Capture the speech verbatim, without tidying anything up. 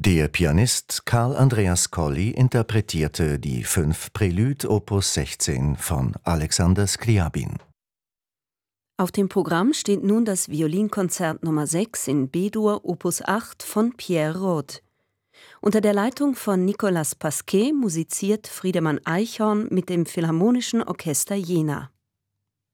Der Pianist Carl Andreas Colli interpretierte die fünf Prélude Opus sechzehn von Alexander Skliabin. Auf dem Programm steht nun das Violinkonzert Nummer sechs in B-Dur Opus acht von Pierre Rode. Unter der Leitung von Nicolas Pasquet musiziert Friedemann Eichhorn mit dem Philharmonischen Orchester Jena.